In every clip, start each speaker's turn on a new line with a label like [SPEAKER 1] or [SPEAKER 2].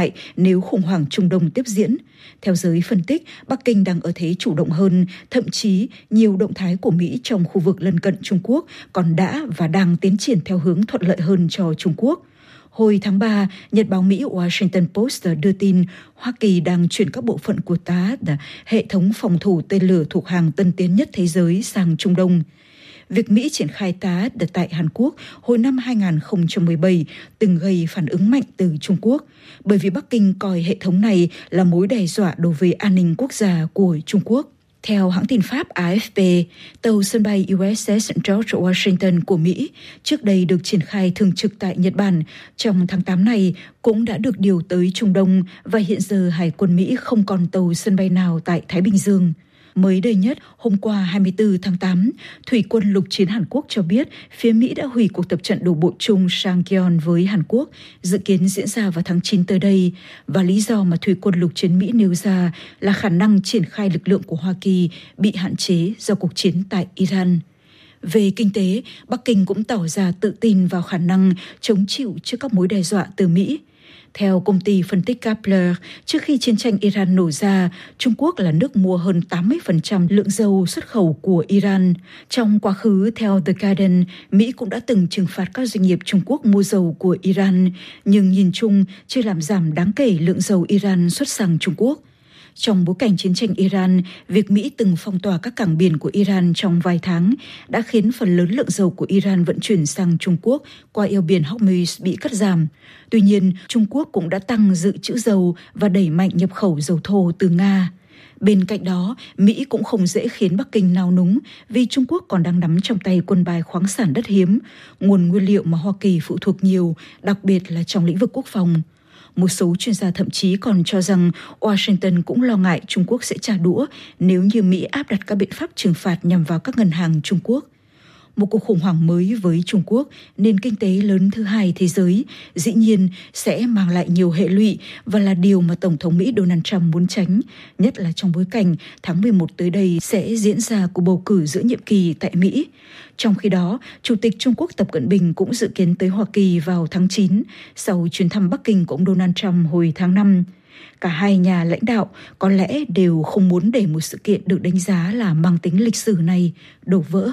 [SPEAKER 1] ngại nếu khủng hoảng Trung Đông tiếp diễn. Theo giới phân tích, Bắc Kinh đang ở thế chủ động hơn, thậm chí nhiều động thái của Mỹ trong khu vực lân cận Trung Quốc còn đã và đang tiến triển theo hướng thuận lợi hơn cho Trung Quốc. Hồi tháng 3, Nhật báo Mỹ Washington Post đưa tin Hoa Kỳ đang chuyển các bộ phận của THAAD, hệ thống phòng thủ tên lửa thuộc hàng tân tiến nhất thế giới, sang Trung Đông. Việc Mỹ triển khai THAAD tại Hàn Quốc hồi năm 2017 từng gây phản ứng mạnh từ Trung Quốc, bởi vì Bắc Kinh coi hệ thống này là mối đe dọa đối với an ninh quốc gia của Trung Quốc. Theo hãng tin Pháp AFP, tàu sân bay USS George Washington của Mỹ, trước đây được triển khai thường trực tại Nhật Bản, trong tháng 8 này cũng đã được điều tới Trung Đông và hiện giờ Hải quân Mỹ không còn tàu sân bay nào tại Thái Bình Dương. Mới đây nhất, hôm qua 24 tháng 8, Thủy quân lục chiến Hàn Quốc cho biết phía Mỹ đã hủy cuộc tập trận đổ bộ chung Sangyeon với Hàn Quốc, dự kiến diễn ra vào tháng 9 tới đây. Và lý do mà Thủy quân lục chiến Mỹ nêu ra là khả năng triển khai lực lượng của Hoa Kỳ bị hạn chế do cuộc chiến tại Iran. Về kinh tế, Bắc Kinh cũng tỏ ra tự tin vào khả năng chống chịu trước các mối đe dọa từ Mỹ. Theo công ty phân tích Kepler, trước khi chiến tranh Iran nổ ra, Trung Quốc là nước mua hơn 80% lượng dầu xuất khẩu của Iran. Trong quá khứ, theo The Guardian, Mỹ cũng đã từng trừng phạt các doanh nghiệp Trung Quốc mua dầu của Iran, nhưng nhìn chung chưa làm giảm đáng kể lượng dầu Iran xuất sang Trung Quốc. Trong bối cảnh chiến tranh Iran, việc Mỹ từng phong tỏa các cảng biển của Iran trong vài tháng đã khiến phần lớn lượng dầu của Iran vận chuyển sang Trung Quốc qua eo biển Hormuz bị cắt giảm. Tuy nhiên, Trung Quốc cũng đã tăng dự trữ dầu và đẩy mạnh nhập khẩu dầu thô từ Nga. Bên cạnh đó, Mỹ cũng không dễ khiến Bắc Kinh nao núng vì Trung Quốc còn đang nắm trong tay quân bài khoáng sản đất hiếm, nguồn nguyên liệu mà Hoa Kỳ phụ thuộc nhiều, đặc biệt là trong lĩnh vực quốc phòng. Một số chuyên gia thậm chí còn cho rằng Washington cũng lo ngại Trung Quốc sẽ trả đũa nếu như Mỹ áp đặt các biện pháp trừng phạt nhằm vào các ngân hàng Trung Quốc. Một cuộc khủng hoảng mới với Trung Quốc, nền kinh tế lớn thứ hai thế giới, dĩ nhiên sẽ mang lại nhiều hệ lụy và là điều mà Tổng thống Mỹ Donald Trump muốn tránh, nhất là trong bối cảnh tháng 11 tới đây sẽ diễn ra cuộc bầu cử giữa nhiệm kỳ tại Mỹ. Trong khi đó, Chủ tịch Trung Quốc Tập Cận Bình cũng dự kiến tới Hoa Kỳ vào tháng 9, sau chuyến thăm Bắc Kinh của ông Donald Trump hồi tháng 5. Cả hai nhà lãnh đạo có lẽ đều không muốn để một sự kiện được đánh giá là mang tính lịch sử này đổ vỡ.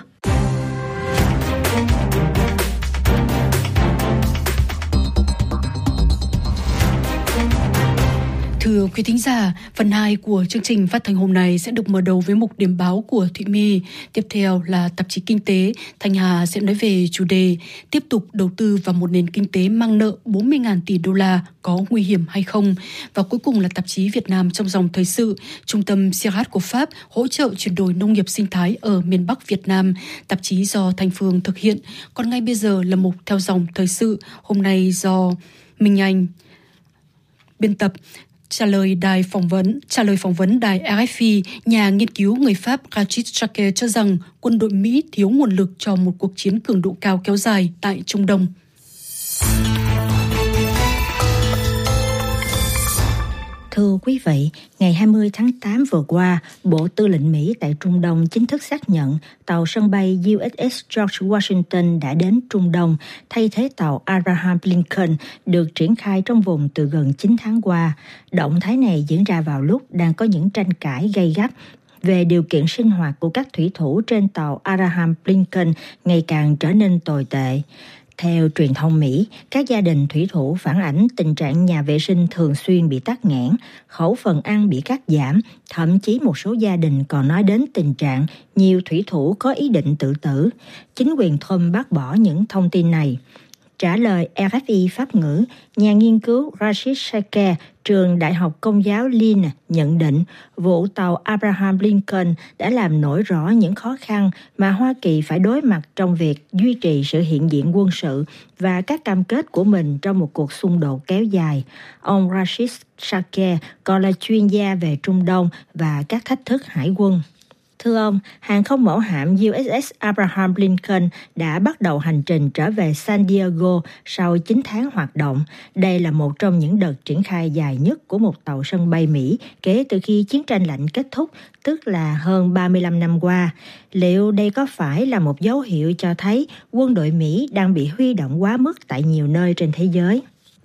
[SPEAKER 2] Thưa quý thính giả, phần 2 của chương trình phát thanh hôm nay sẽ được mở đầu với mục điểm báo của Thụy My. Tiếp theo là tạp chí Kinh tế, Thanh Hà sẽ nói về chủ đề tiếp tục đầu tư vào một nền kinh tế mang nợ 40.000 tỷ đô la có nguy hiểm hay không. Và cuối cùng là tạp chí Việt Nam trong dòng thời sự, Trung tâm CIRAD của Pháp hỗ trợ chuyển đổi nông nghiệp sinh thái ở miền Bắc Việt Nam, tạp chí do Thanh Phương thực hiện. Còn ngay bây giờ là mục theo dòng thời sự, hôm nay do Minh Anh biên tập. Trả lời phỏng vấn đài RFI, nhà nghiên cứu người Pháp Rachid Jacquet cho rằng quân đội Mỹ thiếu nguồn lực cho một cuộc chiến cường độ cao kéo dài tại Trung Đông.
[SPEAKER 3] Thưa quý vị, ngày 20 tháng 8 vừa qua, Bộ Tư lệnh Mỹ tại Trung Đông chính thức xác nhận tàu sân bay USS George Washington đã đến Trung Đông, thay thế tàu Abraham Lincoln được triển khai trong vùng từ gần 9 tháng qua. Động thái này diễn ra vào lúc đang có những tranh cãi gay gắt về điều kiện sinh hoạt của các thủy thủ trên tàu Abraham Lincoln ngày càng trở nên tồi tệ. Theo truyền thông Mỹ, các gia đình thủy thủ phản ánh tình trạng nhà vệ sinh thường xuyên bị tắc nghẽn, khẩu phần ăn bị cắt giảm, thậm chí một số gia đình còn nói đến tình trạng nhiều thủy thủ có ý định tự tử. Chính quyền Trump bác bỏ những thông tin này. Trả lời RFI Pháp ngữ, nhà nghiên cứu Rachid Jacquet, trường Đại học Công giáo Lynn nhận định vụ tàu Abraham Lincoln đã làm nổi rõ những khó khăn mà Hoa Kỳ phải đối mặt trong việc duy trì sự hiện diện quân sự và các cam kết của mình trong một cuộc xung đột kéo dài. Ông Rachid Jacquet còn là chuyên gia về Trung Đông và các thách thức hải quân. Thưa ông, hàng không mẫu hạm USS Abraham Lincoln đã bắt đầu hành trình trở về San Diego sau 9 tháng hoạt động. Đây là một trong những đợt triển khai dài nhất của một tàu sân bay Mỹ kể từ khi chiến tranh lạnh kết thúc, tức là hơn 35 năm qua. Liệu đây có phải là một dấu hiệu cho thấy quân đội Mỹ đang bị huy động quá mức tại nhiều nơi trên thế giới?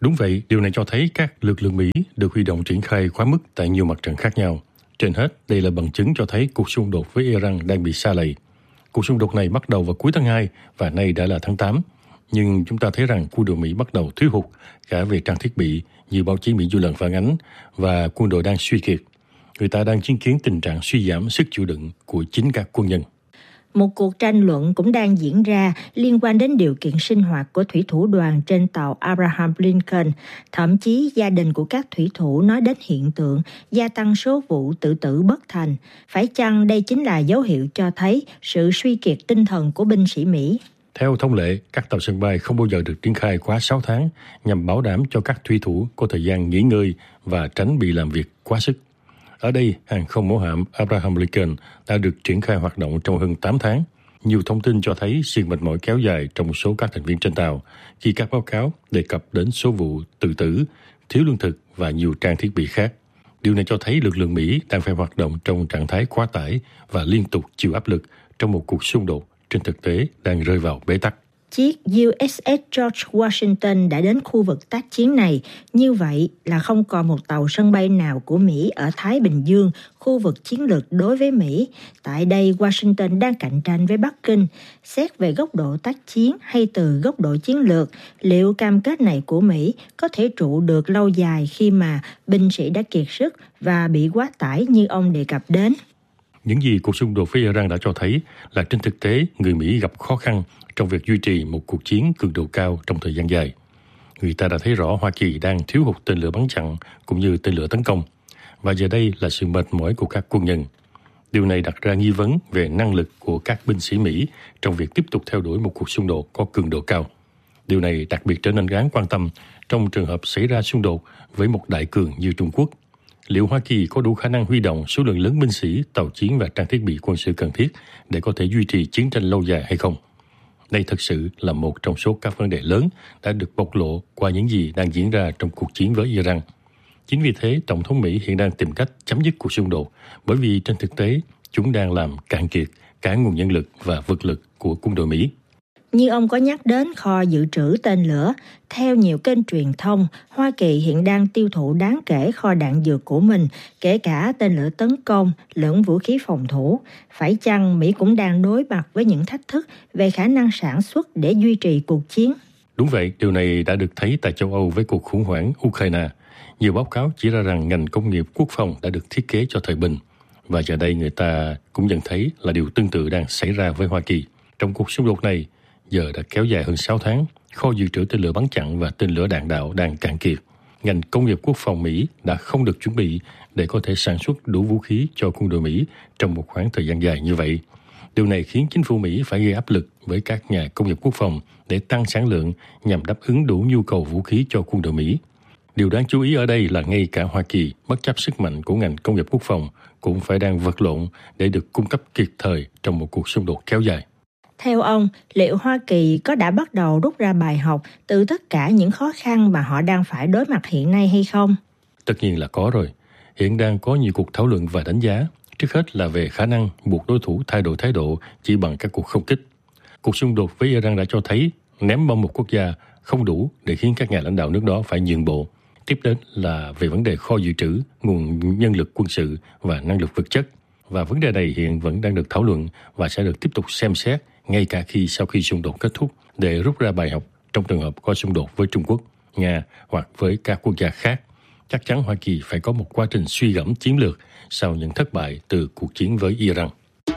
[SPEAKER 4] Đúng vậy, điều này cho thấy các lực lượng Mỹ được huy động triển khai quá mức tại nhiều mặt trận khác nhau. Trên hết, đây là bằng chứng cho thấy cuộc xung đột với Iran đang bị sa lầy. Cuộc xung đột này bắt đầu vào cuối tháng 2 và nay đã là tháng 8. Nhưng chúng ta thấy rằng quân đội Mỹ bắt đầu thiếu hụt cả về trang thiết bị như báo chí Mỹ dư luận phản ánh và quân đội đang suy kiệt. Người ta đang chứng kiến tình trạng suy giảm sức chịu đựng của chính các quân nhân.
[SPEAKER 3] Một cuộc tranh luận cũng đang diễn ra liên quan đến điều kiện sinh hoạt của thủy thủ đoàn trên tàu Abraham Lincoln. Thậm chí gia đình của các thủy thủ nói đến hiện tượng gia tăng số vụ tự tử bất thành. Phải chăng đây chính là dấu hiệu cho thấy sự suy kiệt tinh thần của binh sĩ Mỹ?
[SPEAKER 4] Theo thông lệ, các tàu sân bay không bao giờ được triển khai quá 6 tháng nhằm bảo đảm cho các thủy thủ có thời gian nghỉ ngơi và tránh bị làm việc quá sức. Ở đây, hàng không mẫu hạm Abraham Lincoln đã được triển khai hoạt động trong hơn 8 tháng. Nhiều thông tin cho thấy sự mệt mỏi kéo dài trong số các thành viên trên tàu khi các báo cáo đề cập đến số vụ tự tử, thiếu lương thực và nhiều trang thiết bị khác. Điều này cho thấy lực lượng Mỹ đang phải hoạt động trong trạng thái quá tải và liên tục chịu áp lực trong một cuộc xung đột trên thực tế đang rơi vào bế tắc.
[SPEAKER 3] Chiếc USS George Washington đã đến khu vực tác chiến này, như vậy là không còn một tàu sân bay nào của Mỹ ở Thái Bình Dương, khu vực chiến lược đối với Mỹ. Tại đây, Washington đang cạnh tranh với Bắc Kinh. Xét về góc độ tác chiến hay từ góc độ chiến lược, liệu cam kết này của Mỹ có thể trụ được lâu dài khi mà binh sĩ đã kiệt sức và bị quá tải như ông đề cập đến?
[SPEAKER 4] Những gì cuộc xung đột với Iran đã cho thấy là trên thực tế, người Mỹ gặp khó khăn trong việc duy trì một cuộc chiến cường độ cao trong thời gian dài. Người ta đã thấy rõ Hoa Kỳ đang thiếu hụt tên lửa bắn chặn cũng như tên lửa tấn công. Và giờ đây là sự mệt mỏi của các quân nhân. Điều này đặt ra nghi vấn về năng lực của các binh sĩ Mỹ trong việc tiếp tục theo đuổi một cuộc xung đột có cường độ cao. Điều này đặc biệt trở nên đáng quan tâm trong trường hợp xảy ra xung đột với một đại cường như Trung Quốc. Liệu Hoa Kỳ có đủ khả năng huy động số lượng lớn binh sĩ, tàu chiến và trang thiết bị quân sự cần thiết để có thể duy trì chiến tranh lâu dài hay không? Đây thực sự là một trong số các vấn đề lớn đã được bộc lộ qua những gì đang diễn ra trong cuộc chiến với Iran. Chính vì thế, Tổng thống Mỹ hiện đang tìm cách chấm dứt cuộc xung đột, bởi vì trên thực tế, chúng đang làm cạn kiệt cả nguồn nhân lực và vật lực của quân đội Mỹ.
[SPEAKER 3] Như ông có nhắc đến kho dự trữ tên lửa, theo nhiều kênh truyền thông, Hoa Kỳ hiện đang tiêu thụ đáng kể kho đạn dược của mình, kể cả tên lửa tấn công, lẫn vũ khí phòng thủ. Phải chăng Mỹ cũng đang đối mặt với những thách thức về khả năng sản xuất để duy trì cuộc chiến?
[SPEAKER 4] Đúng vậy, điều này đã được thấy tại châu Âu với cuộc khủng hoảng Ukraine. Nhiều báo cáo chỉ ra rằng ngành công nghiệp quốc phòng đã được thiết kế cho thời bình. Và giờ đây người ta cũng nhận thấy là điều tương tự đang xảy ra với Hoa Kỳ. Trong cuộc xung đột này, giờ đã kéo dài hơn 6 tháng, kho dự trữ tên lửa bắn chặn và tên lửa đạn đạo đang cạn kiệt. Ngành công nghiệp quốc phòng Mỹ đã không được chuẩn bị để có thể sản xuất đủ vũ khí cho quân đội Mỹ trong một khoảng thời gian dài như vậy. Điều này khiến chính phủ Mỹ phải gây áp lực với các nhà công nghiệp quốc phòng để tăng sản lượng nhằm đáp ứng đủ nhu cầu vũ khí cho quân đội Mỹ. Điều đáng chú ý ở đây là ngay cả Hoa Kỳ, bất chấp sức mạnh của ngành công nghiệp quốc phòng, cũng phải đang vật lộn để được cung cấp kịp thời trong một cuộc xung đột kéo dài.
[SPEAKER 3] Theo ông, liệu Hoa Kỳ có đã bắt đầu rút ra bài học từ tất cả những khó khăn mà họ đang phải đối mặt hiện nay hay không?
[SPEAKER 4] Tất nhiên là có rồi. Hiện đang có nhiều cuộc thảo luận và đánh giá. Trước hết là về khả năng buộc đối thủ thay đổi thái độ chỉ bằng các cuộc không kích. Cuộc xung đột với Iran đã cho thấy ném bom một quốc gia không đủ để khiến các nhà lãnh đạo nước đó phải nhượng bộ. Tiếp đến là về vấn đề kho dự trữ, nguồn nhân lực quân sự và năng lực vật chất. Và vấn đề này hiện vẫn đang được thảo luận và sẽ được tiếp tục xem xét ngay cả sau khi xung đột kết thúc để rút ra bài học trong trường hợp có xung đột với Trung Quốc, Nga hoặc với các quốc gia khác. Chắc chắn Hoa Kỳ phải có một quá trình suy gẫm chiến lược sau những thất bại từ cuộc chiến với Iran.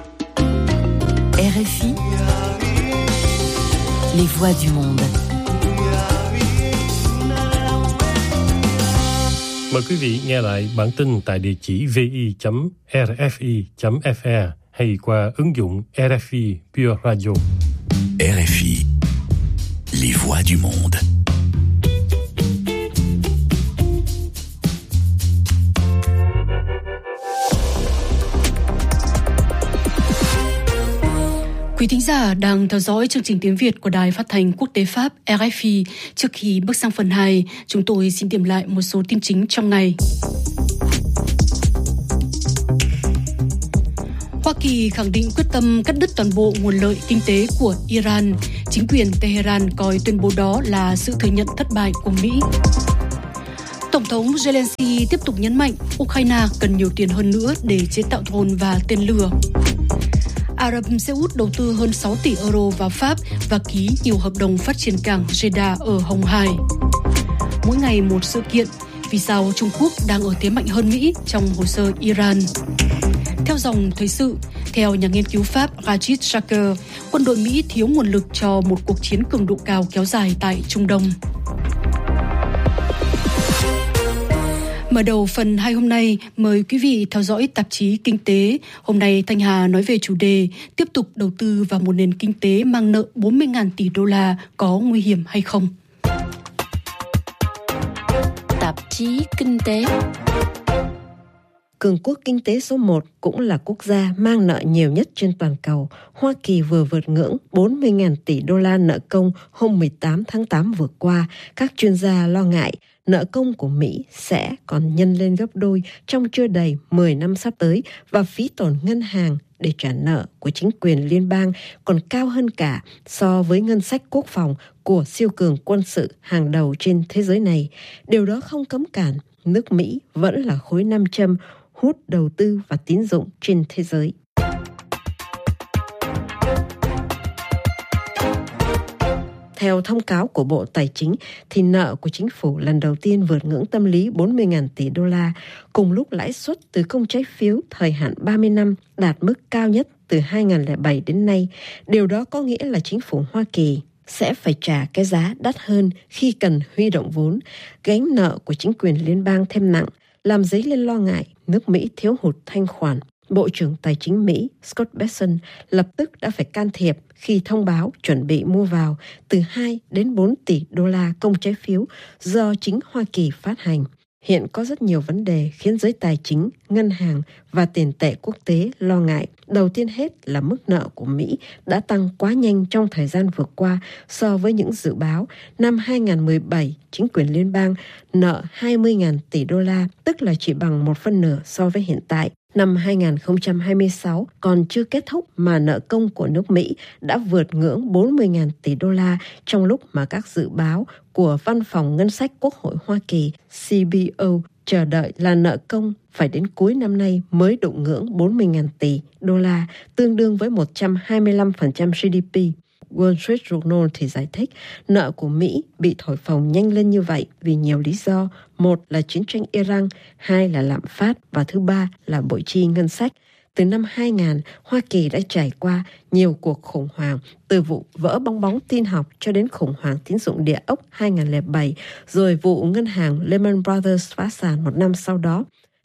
[SPEAKER 5] RFI, Les Voix du Monde.
[SPEAKER 4] Mời quý vị nghe lại bản tin tại địa chỉ vi.rfi.fr hay qua ứng dụng RFI Pure Radio.
[SPEAKER 6] RFI, Les Voix du Monde.
[SPEAKER 2] Quý thính giả đang theo dõi chương trình tiếng Việt của Đài Phát thanh Quốc tế Pháp RFI. Trước khi bước sang phần 2, chúng tôi xin điểm lại một số tin chính trong ngày. Hoa Kỳ khẳng định quyết tâm cắt đứt toàn bộ nguồn lợi kinh tế của Iran. Chính quyền Tehran coi tuyên bố đó là sự thừa nhận thất bại của Mỹ. Tổng thống Zelensky tiếp tục nhấn mạnh Ukraine cần nhiều tiền hơn nữa để chế tạo drone và tên lửa. Ả Rập Xê Út đầu tư hơn 6 tỷ euro vào Pháp và ký nhiều hợp đồng phát triển cảng Jeddah ở Hồng Hải. Mỗi ngày một sự kiện, vì sao Trung Quốc đang ở thế mạnh hơn Mỹ trong hồ sơ Iran. Theo dòng thời sự, theo nhà nghiên cứu Pháp Rajit Shaker, quân đội Mỹ thiếu nguồn lực cho một cuộc chiến cường độ cao kéo dài tại Trung Đông. Mở đầu phần 2 hôm nay, mời quý vị theo dõi tạp chí Kinh tế. Hôm nay Thanh Hà nói về chủ đề tiếp tục đầu tư vào một nền kinh tế mang nợ 40.000 tỷ đô la có nguy hiểm hay không?
[SPEAKER 5] Tạp chí Kinh tế.
[SPEAKER 7] Cường quốc kinh tế số 1 cũng là quốc gia mang nợ nhiều nhất trên toàn cầu. Hoa Kỳ vừa vượt ngưỡng 40.000 tỷ đô la nợ công hôm 18 tháng 8 vừa qua. Các chuyên gia lo ngại nợ công của Mỹ sẽ còn nhân lên gấp đôi trong chưa đầy 10 năm sắp tới và phí tổn ngân hàng để trả nợ của chính quyền liên bang còn cao hơn cả so với ngân sách quốc phòng của siêu cường quân sự hàng đầu trên thế giới này. Điều đó không cấm cản nước Mỹ vẫn là khối nam châm hút đầu tư và tín dụng trên thế giới. Theo thông cáo của Bộ Tài chính, thì nợ của chính phủ lần đầu tiên vượt ngưỡng tâm lý 40.000 tỷ đô la, cùng lúc lãi suất từ công trái phiếu thời hạn 30 năm đạt mức cao nhất từ 2007 đến nay. Điều đó có nghĩa là chính phủ Hoa Kỳ sẽ phải trả cái giá đắt hơn khi cần huy động vốn. Gánh nợ của chính quyền liên bang thêm nặng, làm dấy lên lo ngại nước Mỹ thiếu hụt thanh khoản. Bộ trưởng Tài chính Mỹ Scott Bessent lập tức đã phải can thiệp khi thông báo chuẩn bị mua vào từ 2 đến 4 tỷ đô la công trái phiếu do chính Hoa Kỳ phát hành. Hiện có rất nhiều vấn đề khiến giới tài chính, ngân hàng và tiền tệ quốc tế lo ngại. Đầu tiên hết là mức nợ của Mỹ đã tăng quá nhanh trong thời gian vừa qua so với những dự báo. Năm 2017, chính quyền liên bang nợ 20.000 tỷ đô la, tức là chỉ bằng 1/4 so với hiện tại. Năm 2026 còn chưa kết thúc mà nợ công của nước Mỹ đã vượt ngưỡng 40.000 tỷ đô la trong lúc mà các dự báo của Văn phòng Ngân sách Quốc hội Hoa Kỳ CBO chờ đợi là nợ công phải đến cuối năm nay mới đụng ngưỡng 40.000 tỷ đô la, tương đương với 125% GDP. Wall Street Journal thì giải thích nợ của Mỹ bị thổi phồng nhanh lên như vậy vì nhiều lý do. Một là chiến tranh Iran, hai là lạm phát và thứ ba là bội chi ngân sách. Từ năm 2000, Hoa Kỳ đã trải qua nhiều cuộc khủng hoảng, từ vụ vỡ bong bóng tin học cho đến khủng hoảng tín dụng địa ốc 2007, rồi vụ ngân hàng Lehman Brothers phá sản một năm sau đó.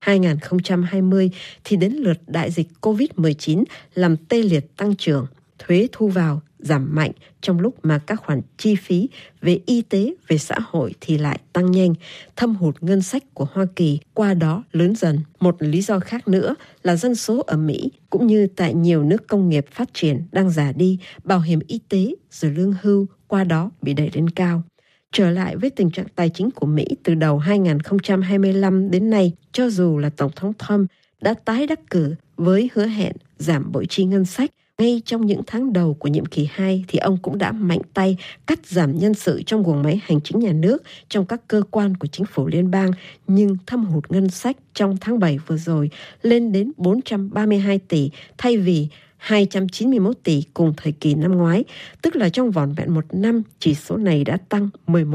[SPEAKER 7] 2020 thì đến lượt đại dịch COVID-19 làm tê liệt tăng trưởng, thuế thu vào giảm mạnh trong lúc mà các khoản chi phí về y tế, về xã hội thì lại tăng nhanh, thâm hụt ngân sách của Hoa Kỳ qua đó lớn dần. Một lý do khác nữa là dân số ở Mỹ cũng như tại nhiều nước công nghiệp phát triển đang già đi, bảo hiểm y tế rồi lương hưu qua đó bị đẩy lên cao. Trở lại với tình trạng tài chính của Mỹ từ đầu 2025 đến nay, cho dù là Tổng thống Trump đã tái đắc cử với hứa hẹn giảm bội chi ngân sách, ngay trong những tháng đầu của nhiệm kỳ 2 thì ông cũng đã mạnh tay cắt giảm nhân sự trong guồng máy hành chính nhà nước trong các cơ quan của chính phủ liên bang, nhưng thâm hụt ngân sách trong tháng 7 vừa rồi lên đến 432 tỷ thay vì 291 tỷ cùng thời kỳ năm ngoái, tức là trong vỏn vẹn một năm chỉ số này đã tăng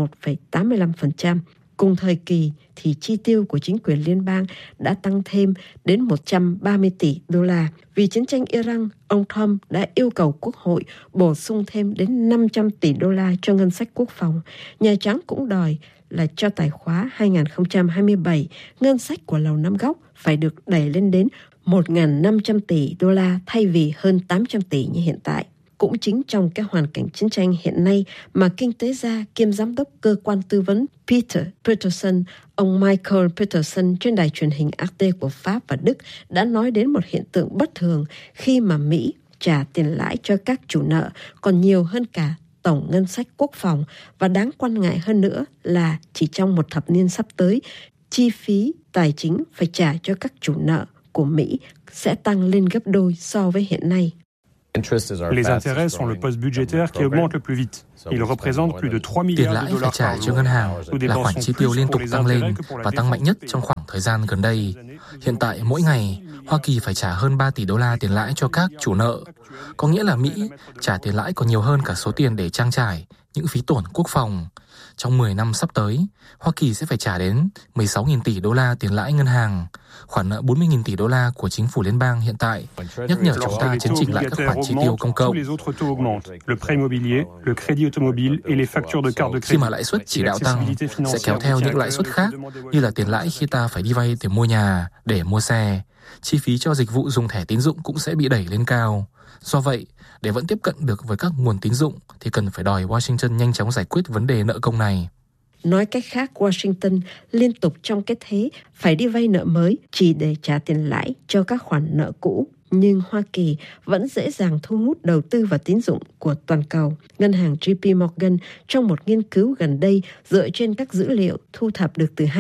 [SPEAKER 7] 11,85%. Cùng thời kỳ thì chi tiêu của chính quyền liên bang đã tăng thêm đến 130 tỷ đô la. Vì chiến tranh Iran, ông Trump đã yêu cầu Quốc hội bổ sung thêm đến 500 tỷ đô la cho ngân sách quốc phòng. Nhà Trắng cũng đòi là cho tài khóa 2027, ngân sách của Lầu Năm Góc phải được đẩy lên đến 1.500 tỷ đô la thay vì hơn 800 tỷ như hiện tại. Cũng chính trong cái hoàn cảnh chiến tranh hiện nay mà kinh tế gia kiêm giám đốc cơ quan tư vấn Peter Peterson, ông Michael Peterson trên đài truyền hình RT của Pháp và Đức đã nói đến một hiện tượng bất thường khi mà Mỹ trả tiền lãi cho các chủ nợ còn nhiều hơn cả tổng ngân sách quốc phòng, và đáng quan ngại hơn nữa là chỉ trong một thập niên sắp tới, chi phí tài chính phải trả cho các chủ nợ của Mỹ sẽ tăng lên gấp đôi so với hiện nay.
[SPEAKER 8] Les intérêts sont le poste budgétaire qui augmente le plus vite. Il représente plus de 3
[SPEAKER 9] Tiền
[SPEAKER 8] milliards
[SPEAKER 9] lãi
[SPEAKER 8] de
[SPEAKER 9] phải
[SPEAKER 8] dollars
[SPEAKER 9] trả
[SPEAKER 8] par
[SPEAKER 9] cho
[SPEAKER 8] jour.
[SPEAKER 9] ngân hàng là khoản chi tiêu liên tục tăng lên và tăng mạnh nhất trong khoảng thời gian gần đây. Hiện tại mỗi ngày, Hoa Kỳ phải trả hơn 3 tỷ đô la tiền lãi cho các chủ nợ. Có nghĩa là Mỹ trả tiền lãi còn nhiều hơn cả số tiền để trang trải những phí tổn quốc phòng. Trong 10 năm sắp tới, Hoa Kỳ sẽ phải trả đến 16.000 tỷ đô la tiền lãi ngân hàng. Khoản nợ 40.000 tỷ đô la của chính phủ liên bang hiện tại nhắc nhở chúng ta chấn chỉnh lại các khoản chi tiêu công cộng. Khi mà lãi suất chỉ đạo tăng, sẽ kéo theo những lãi suất khác như là tiền lãi khi ta phải đi vay để mua nhà, để mua xe. Chi phí cho dịch vụ dùng thẻ tín dụng cũng sẽ bị đẩy lên cao. Do vậy, để vẫn tiếp cận được với các nguồn tín dụng thì cần phải đòi Washington nhanh chóng giải quyết vấn đề nợ công này.
[SPEAKER 7] Nói cách khác, Washington liên tục trong cái thế phải đi vay nợ mới chỉ để trả tiền lãi cho các khoản nợ cũ. Nhưng Hoa Kỳ vẫn dễ dàng thu hút đầu tư và tín dụng của toàn cầu. Ngân hàng JP Morgan trong một nghiên cứu gần đây dựa trên các dữ liệu thu thập được từ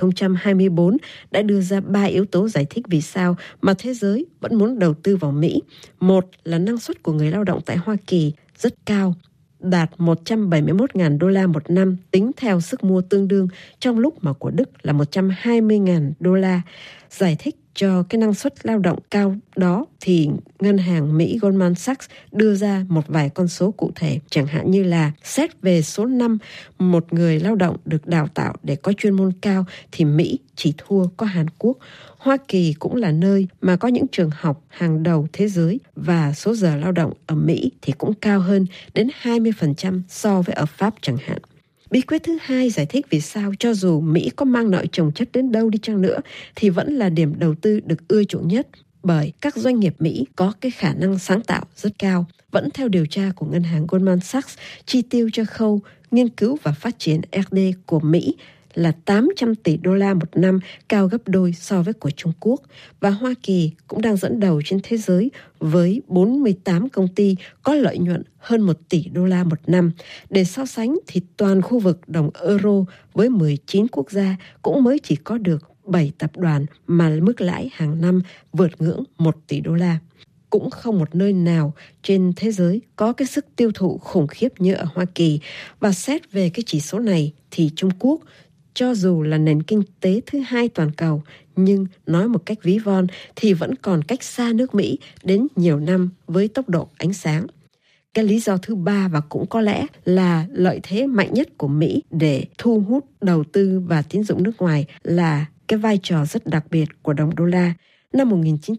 [SPEAKER 7] 2024 đã đưa ra 3 yếu tố giải thích vì sao mà thế giới vẫn muốn đầu tư vào Mỹ. Một là năng suất của người lao động tại Hoa Kỳ rất cao, đạt 171.000 đô la một năm tính theo sức mua tương đương, trong lúc mà của Đức là 120.000 đô la. Giải thích cho cái năng suất lao động cao đó thì ngân hàng Mỹ Goldman Sachs đưa ra một vài con số cụ thể, chẳng hạn như là xét về số năm một người lao động được đào tạo để có chuyên môn cao thì Mỹ chỉ thua có Hàn Quốc. Hoa Kỳ cũng là nơi mà có những trường học hàng đầu thế giới và số giờ lao động ở Mỹ thì cũng cao hơn đến 20% so với ở Pháp chẳng hạn. Bí quyết thứ hai giải thích vì sao cho dù Mỹ có mang nợ chồng chất đến đâu đi chăng nữa thì vẫn là điểm đầu tư được ưa chuộng nhất, bởi các doanh nghiệp Mỹ có cái khả năng sáng tạo rất cao. Vẫn theo điều tra của ngân hàng Goldman Sachs, chi tiêu cho khâu nghiên cứu và phát triển R&D của Mỹ là 800 tỷ đô la một năm, cao gấp đôi so với của Trung Quốc. Và Hoa Kỳ cũng đang dẫn đầu trên thế giới với 48 công ty có lợi nhuận hơn 1 tỷ đô la một năm. Để so sánh thì toàn khu vực đồng euro với 19 quốc gia cũng mới chỉ có được 7 tập đoàn mà mức lãi hàng năm vượt ngưỡng 1 tỷ đô la. Cũng không một nơi nào trên thế giới có cái sức tiêu thụ khủng khiếp như ở Hoa Kỳ. Và xét về cái chỉ số này thì Trung Quốc, cho dù là nền kinh tế thứ hai toàn cầu, nhưng nói một cách ví von thì vẫn còn cách xa nước Mỹ đến nhiều năm với tốc độ ánh sáng. Cái lý do thứ ba và cũng có lẽ là lợi thế mạnh nhất của Mỹ để thu hút đầu tư và tín dụng nước ngoài là cái vai trò rất đặc biệt của đồng đô la. Năm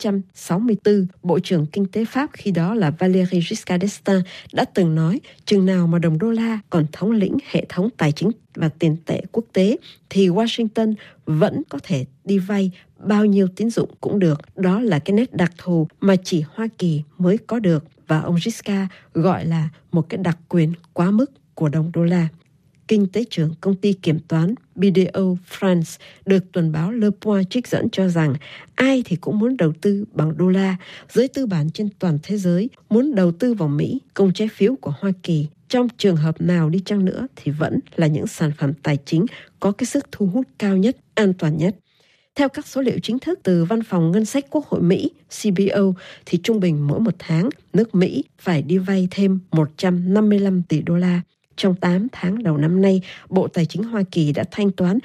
[SPEAKER 7] 1964, Bộ trưởng Kinh tế Pháp khi đó là Valéry Giscard d'Estaing đã từng nói chừng nào mà đồng đô la còn thống lĩnh hệ thống tài chính và tiền tệ quốc tế thì Washington vẫn có thể đi vay bao nhiêu tín dụng cũng được. Đó là cái nét đặc thù mà chỉ Hoa Kỳ mới có được và ông Giscard gọi là một cái đặc quyền quá mức của đồng đô la. Kinh tế trưởng công ty kiểm toán BDO France được tuần báo Le Point trích dẫn cho rằng ai thì cũng muốn đầu tư bằng đô la. Giới tư bản trên toàn thế giới muốn đầu tư vào Mỹ, công trái phiếu của Hoa Kỳ. Trong trường hợp nào đi chăng nữa thì vẫn là những sản phẩm tài chính có cái sức thu hút cao nhất, an toàn nhất. Theo các số liệu chính thức từ Văn phòng Ngân sách Quốc hội Mỹ, CBO, thì trung bình mỗi một tháng, nước Mỹ phải đi vay thêm 155 tỷ đô la. Trong 8 tháng đầu năm nay, Bộ Tài chính Hoa Kỳ đã thanh toán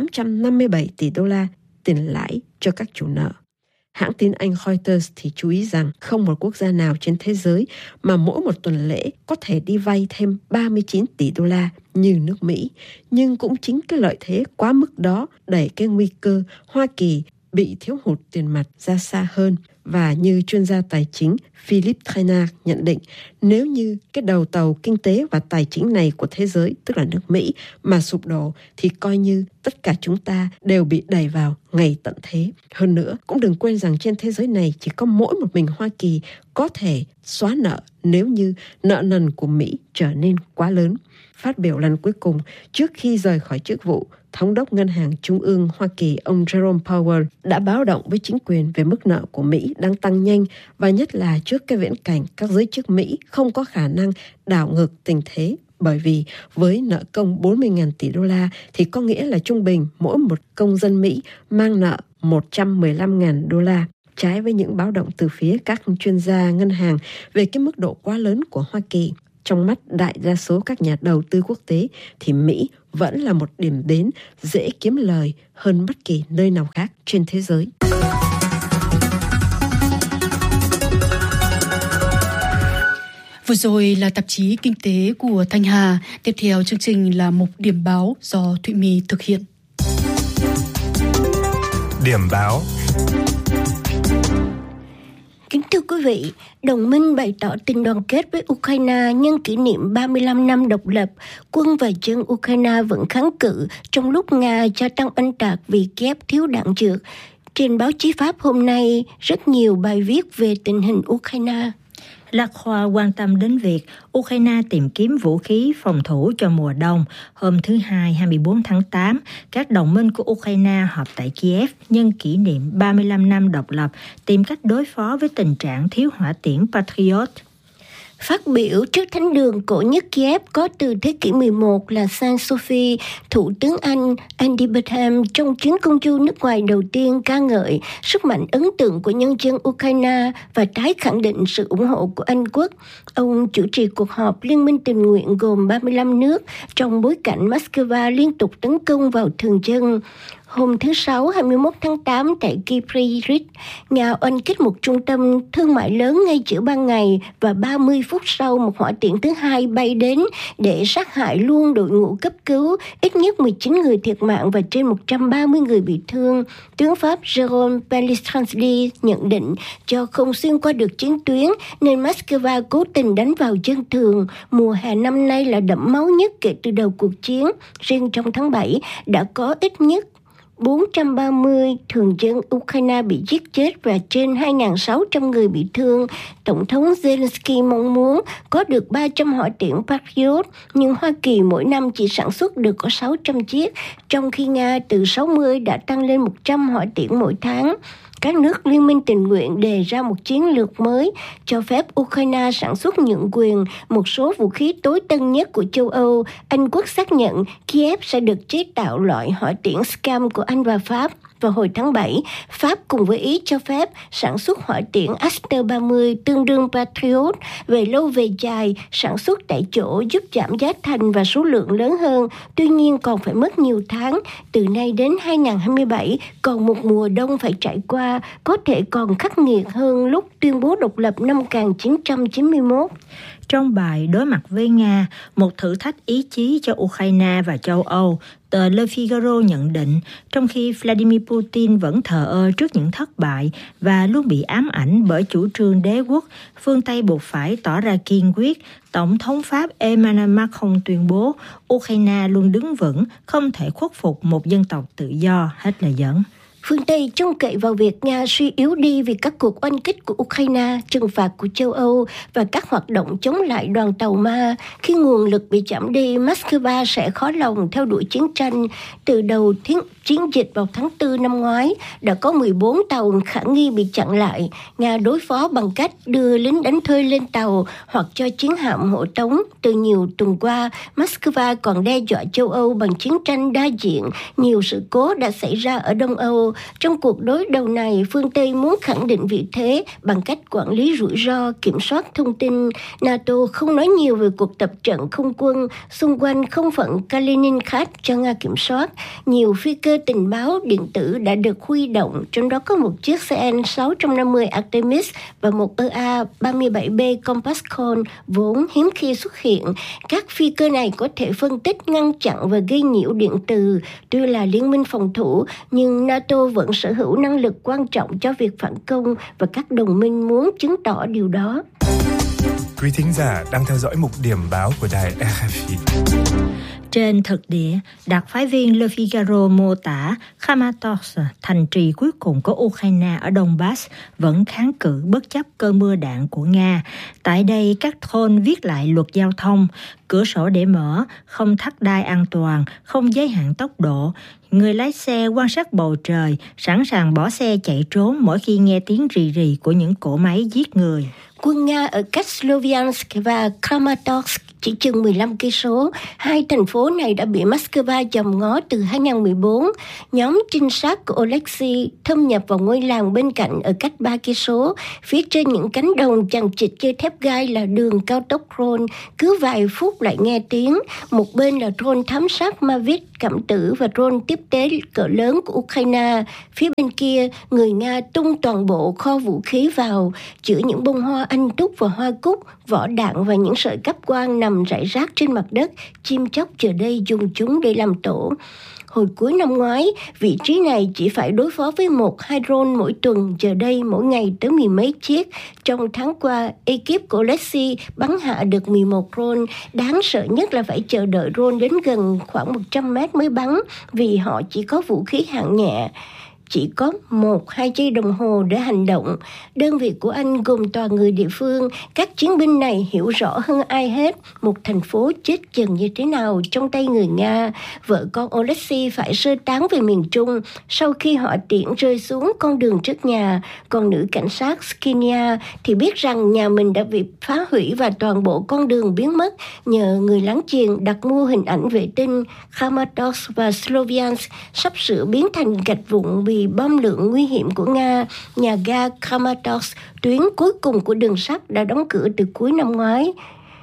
[SPEAKER 7] 857 tỷ đô la tiền lãi cho các chủ nợ. Hãng tin Anh Reuters thì chú ý rằng không một quốc gia nào trên thế giới mà mỗi một tuần lễ có thể đi vay thêm 39 tỷ đô la như nước Mỹ. Nhưng cũng chính cái lợi thế quá mức đó đẩy cái nguy cơ Hoa Kỳ bị thiếu hụt tiền mặt ra xa hơn. Và như chuyên gia tài chính Philip Traynard nhận định, nếu như cái đầu tàu kinh tế và tài chính này của thế giới, tức là nước Mỹ, mà sụp đổ thì coi như tất cả chúng ta đều bị đẩy vào ngày tận thế. Hơn nữa, cũng đừng quên rằng trên thế giới này chỉ có mỗi một mình Hoa Kỳ có thể xóa nợ nếu như nợ nần của Mỹ trở nên quá lớn. Phát biểu lần cuối cùng trước khi rời khỏi chức vụ, Thống đốc Ngân hàng Trung ương Hoa Kỳ ông Jerome Powell đã báo động với chính quyền về mức nợ của Mỹ đang tăng nhanh và nhất là trước cái viễn cảnh các giới chức Mỹ không có khả năng đảo ngược tình thế. Bởi vì với nợ công 40.000 tỷ đô la thì có nghĩa là trung bình mỗi một công dân Mỹ mang nợ 115.000 đô la. trái với những báo động từ phía các chuyên gia ngân hàng về cái mức độ quá lớn của Hoa Kỳ. Trong mắt đại đa số các nhà đầu tư quốc tế thì Mỹ vẫn là một điểm đến dễ kiếm lời hơn bất kỳ nơi nào khác trên thế giới.
[SPEAKER 2] Vừa rồi là tạp chí Kinh tế của Thanh Hà. Tiếp theo chương trình là mục điểm báo do Thụy My thực hiện.
[SPEAKER 10] Điểm báo.
[SPEAKER 11] Kính thưa quý vị, đồng minh bày tỏ tình đoàn kết với Ukraine nhân kỷ niệm 35 năm độc lập. Quân và dân Ukraine vẫn kháng cự trong lúc Nga gia tăng oanh tạc vì Kiev thiếu đạn dược. Trên báo chí Pháp hôm nay, rất nhiều bài viết về tình hình Ukraine.
[SPEAKER 3] La Croix quan tâm đến việc Ukraine tìm kiếm vũ khí phòng thủ cho mùa đông. Hôm thứ Hai 24 tháng 8, các đồng minh của Ukraine họp tại Kiev nhân kỷ niệm 35 năm độc lập, tìm cách đối phó với tình trạng thiếu hỏa tiễn Patriot.
[SPEAKER 11] Phát biểu trước thánh đường cổ nhất Kiev có từ thế kỷ 11 là Saint Sophie, Thủ tướng Anh Andy Burnham trong chuyến công du nước ngoài đầu tiên ca ngợi sức mạnh ấn tượng của nhân dân Ukraine và tái khẳng định sự ủng hộ của Anh quốc. Ông chủ trì cuộc họp Liên minh tình nguyện gồm 35 nước trong bối cảnh Moscow liên tục tấn công vào thường dân. Hôm thứ Sáu 21 tháng 8 tại Kryvyi, Nga oanh kích một trung tâm thương mại lớn ngay giữa ban ngày và 30 phút sau một hỏa tiễn thứ hai bay đến để sát hại luôn đội ngũ cấp cứu, ít nhất 19 người thiệt mạng và trên 130 người bị thương. Tướng Pháp Jérôme Pellistrandi nhận định do không xuyên qua được chiến tuyến nên Moscow cố tình đánh vào dân thường. Mùa hè năm nay là đẫm máu nhất kể từ đầu cuộc chiến. Riêng trong tháng 7 đã có ít nhất 430 thường dân Ukraine bị giết chết và trên 2.600 người bị thương. Tổng thống Zelensky mong muốn có được 300 hỏa tiễn Patriot, nhưng Hoa Kỳ mỗi năm chỉ sản xuất được có 600 chiếc, trong khi Nga từ 60 đã tăng lên 100 hỏa tiễn mỗi tháng. Các nước Liên minh tình nguyện đề ra một chiến lược mới cho phép Ukraine sản xuất nhượng quyền một số vũ khí tối tân nhất của châu Âu. Anh quốc xác nhận Kiev sẽ được chế tạo loại hỏa tiễn SCAM của Anh và Pháp. Vào hồi tháng 7, Pháp cùng với Ý cho phép sản xuất hỏa tiễn Aster-30 tương đương Patriot. Về lâu về dài, sản xuất tại chỗ giúp giảm giá thành và số lượng lớn hơn. Tuy nhiên còn phải mất nhiều tháng. Từ nay đến 2027, còn một mùa đông phải trải qua, có thể còn khắc nghiệt hơn lúc tuyên bố độc lập năm 1991.
[SPEAKER 3] Trong bài đối mặt với Nga, một thử thách ý chí cho Ukraine và châu Âu, tờ Le Figaro nhận định, trong khi Vladimir Putin vẫn thờ ơ trước những thất bại và luôn bị ám ảnh bởi chủ trương đế quốc, phương Tây buộc phải tỏ ra kiên quyết. Tổng thống Pháp Emmanuel Macron tuyên bố Ukraine luôn đứng vững, không thể khuất phục một dân tộc tự do. Hết lời dẫn.
[SPEAKER 11] Phương Tây trông cậy vào việc Nga suy yếu đi vì các cuộc oanh kích của Ukraine, trừng phạt của châu Âu và các hoạt động chống lại đoàn tàu Ma. Khi nguồn lực bị giảm đi, Moscow sẽ khó lòng theo đuổi chiến tranh. Từ đầu chiến dịch vào tháng 4 năm ngoái, đã có 14 tàu khả nghi bị chặn lại. Nga đối phó bằng cách đưa lính đánh thuê lên tàu hoặc cho chiến hạm hộ tống. Từ nhiều tuần qua, Moscow còn đe dọa châu Âu bằng chiến tranh đa diện. Nhiều sự cố đã xảy ra ở Đông Âu. Trong cuộc đối đầu này, phương Tây muốn khẳng định vị thế bằng cách quản lý rủi ro, kiểm soát thông tin. NATO không nói nhiều về cuộc tập trận không quân xung quanh không phận Kaliningrad cho Nga kiểm soát. Nhiều phi cơ tình báo điện tử đã được huy động, trong đó có một chiếc CN-650 Artemis và một EA-37B Compass Call vốn hiếm khi xuất hiện. Các phi cơ này có thể phân tích, ngăn chặn và gây nhiễu điện từ. Tuy là liên minh phòng thủ, nhưng NATO vẫn sở hữu năng lực quan trọng cho việc phản công và các đồng minh muốn chứng tỏ điều đó.
[SPEAKER 10] Quý thính giả đang theo dõi mục điểm báo của đài RFI.
[SPEAKER 3] Trên thực địa, đặc phái viên Le Figaro mô tả Kramatorsk, thành trì cuối cùng của Ukraine ở Donbass, vẫn kháng cự bất chấp cơn mưa đạn của Nga. Tại đây, các thôn viết lại luật giao thông, cửa sổ để mở, không thắt đai an toàn, không giới hạn tốc độ. Người lái xe quan sát bầu trời, sẵn sàng bỏ xe chạy trốn mỗi khi nghe tiếng rì rì của những cỗ máy giết người.
[SPEAKER 11] Quân Nga ở cách Sloviansk và Kramatorsk chỉ chừng 15 cây số. Hai thành phố này đã bị Moscow dòm ngó từ 2014. Nhóm trinh sát của Alexei thâm nhập vào ngôi làng bên cạnh ở cách 3 cây số. Phía trên những cánh đồng chằng chịt dây thép gai là đường cao tốc Rhone, cứ vài phút lại nghe tiếng. Một bên là drone thám sát Mavic cảm tử và drone tiếp tế cỡ lớn của Ukraine. Phía bên kia, người Nga tung toàn bộ kho vũ khí vào, chữa những bông hoa anh túc và hoa cúc, vỏ đạn và những sợi cáp quang nằm rải rác trên mặt đất. Chim chóc giờ đây dùng chúng để làm tổ. Hồi cuối năm ngoái, vị trí này chỉ phải đối phó với 1-2 drone mỗi tuần, giờ đây mỗi ngày tới 10 mấy chiếc. Trong tháng qua, ekip của Alexei bắn hạ được 11 drone. Đáng sợ nhất là phải chờ đợi drone đến gần khoảng 100 mét mới bắn, vì họ chỉ có vũ khí hạng nhẹ. Chỉ có 1-2 giây đồng hồ để hành động. Đơn vị của anh gồm toàn người địa phương. Các chiến binh này hiểu rõ hơn ai hết một thành phố chết dần như thế nào trong tay người Nga. Vợ con Alexei phải sơ tán về miền Trung sau khi họ tiễn rơi xuống con đường trước nhà. Còn nữ cảnh sát Skinia thì biết rằng nhà mình đã bị phá hủy và toàn bộ con đường biến mất nhờ người láng giềng đặt mua hình ảnh vệ tinh. Kramatorsk và Sloviansk sắp sửa biến thành gạch vụn vì bom lượng nguy hiểm của Nga. Nhà ga Kramatorsk, tuyến cuối cùng của đường sắt, đã đóng cửa từ cuối năm ngoái.